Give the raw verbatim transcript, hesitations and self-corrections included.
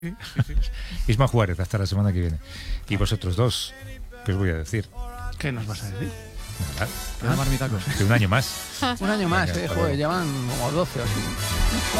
Isma Juárez, hasta la semana que viene. Y vosotros dos, ¿qué os voy a decir? ¿Qué nos vas a decir? Nada, Nada más mitacos. que un año más. Un año más, Venga, eh, hasta joder, luego. llevan como doce o así.